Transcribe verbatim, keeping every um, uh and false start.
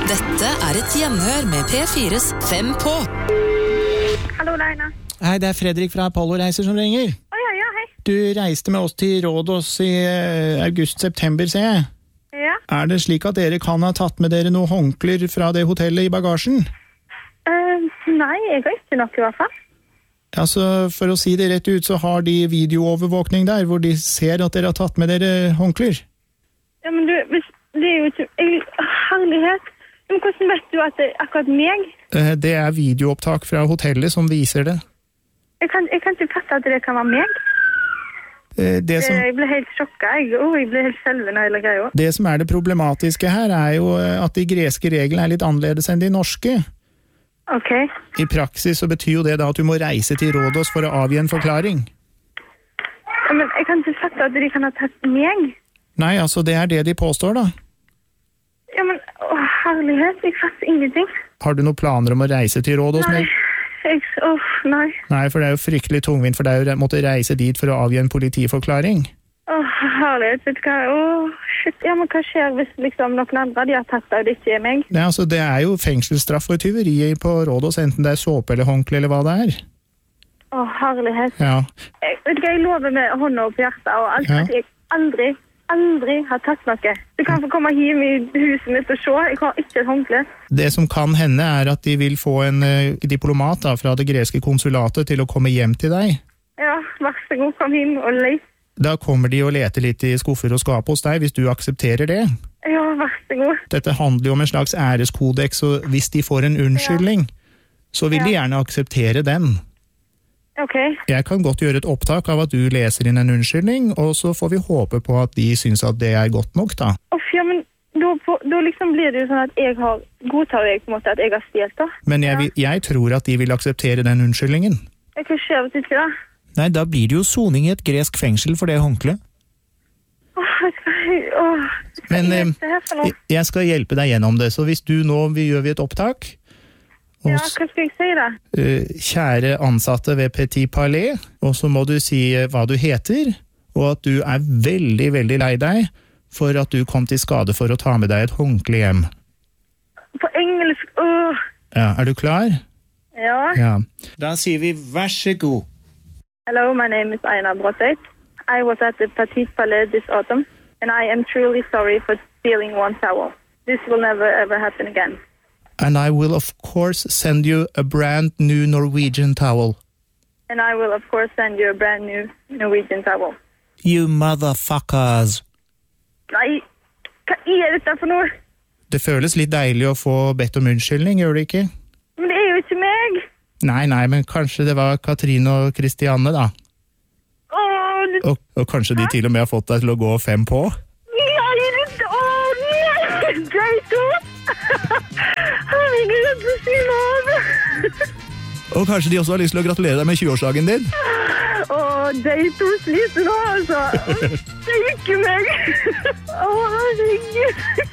Dette er et gjenhør med P fires Fem på. Hallo, Leina. Hei, det er Fredrik fra Apollo Reiser som ringer. Å ja, ja, hei. Du reiste med oss til Rådås i uh, august-september, ser jeg. Ja. Er det slik at dere kan ha tatt med dere noen håndklær fra det hotellet i bagasjen? Uh, nei, jeg har ikke noe i hvert fall. Altså, for å si det rett ut, så har de videoovervåkning der, hvor de ser at dere har tatt med dere håndklær. Ja, men du, hvis, det er jo ikke... Jeg, herlighet. Men hvordan vet du at det er akkurat meg? Uh, det er videoopptak fra hotellet som viser det. Jeg kan, jeg kan ikke fatte at det kan være meg. Uh, det som... Jeg ble helt sjokket. Jeg, oh, jeg ble helt selvende hele greia. Det som er det problematiske her er jo at de greske reglene er litt annerledes enn de norske. Ok. I praksis så betyr jo det da at du må reise til Rådås for å avgi en forklaring. Ja, men jeg kan ikke fatte at de kan ha tatt meg. Nei, altså det er det de påstår da. Ja, men å, herlighet, jeg fatter ingenting. Har du noen planer om å reise til Rådås? Nei, jeg, oh, nei. Nei, for det er jo fryktelig tungvint for deg å måtte reise dit for å avgi en politiforklaring. Åh, herlighet, vet du hva? Åh, shit, ja, men hva skjer hvis liksom noen andre de har tatt det, og det ikke er meg? Nei, altså det er jo fengselsstraff for tyveri på Rådås, enten det er såpe eller håndkle eller hva det er. Åh, herlighet. Ja. Jeg, vet du hva, jeg lover med hånda på hjertet og alt, Ja. at jeg aldri, aldri har tatt noe. Du kan få komme hjem i huset mitt og se, jeg har ikke et håndkle. Det som kan hende er at de vil få en uh, diplomat da, fra det greske konsulatet til å komme hjem til deg. Ja, vær så god, kom hjem og leit. Da kommer de og leter litt i skuffer og skap hos deg, hvis du aksepterer det. Ja, vær så god. Dette handler jo om en slags æreskodeks, og hvis de får en unnskyldning, så vil de gjerne akseptere den. Ok. Jeg kan godt gjøre et opptak av at du leser inn en unnskyldning, og så får vi håpe på at de synes at det er godt nok da. Uff, ja, men da, på, da liksom blir det jo sånn at jeg har, godtar jeg på en måte at jeg har stjelt da. Men jeg, vil- jeg tror at de vil akseptere den unnskyldningen. Hva skjer hvis ikke da? Nei, da blir det jo soning i et gresk fengsel for det håndkle. Åh, vet du hva, jeg- åh, hva Men er eh, det her for noe? jeg- jeg skal hjelpe deg gjennom det, så hvis du nå, vi gjør vi et opptak. Og Ja, s- hva skal jeg si da? eh, kjære ansatte ved Petit Palais, og så må du si eh, hva du heter, og at du er veldig, veldig lei deg for at du kom til skade for å ta med deg et håndkle hjem. På engelsk, åh. Ja, er du klar? Ja. Ja. Da sier vi vær så god. Hello, my name is Aina Brotet. I was at the Petit Palais this autumn, and I am truly sorry for stealing one towel. This will never ever happen again. And I will of course send you a brand new Norwegian towel. And I will, of course, send you a brand new Norwegian towel. You motherfuckers. Nei, hva er dette for noe? Det føles litt deilig å få bedt om unnskyldning, gjør det ikke? Men det er jo ikke meg. Nei, nei, men kanskje det var Katrine og Kristianne da. Åh, det... Og, og kanskje de til og med har fått deg til å gå fem på? Nei, det... Åh, nei! Deg to! Herregud, jeg blir sin av. Og kanskje de også har lyst til å gratulere deg med tjueårsdagen din? Åh, deg to sliter nå, altså. Det er ikke meg. Åh, herregud.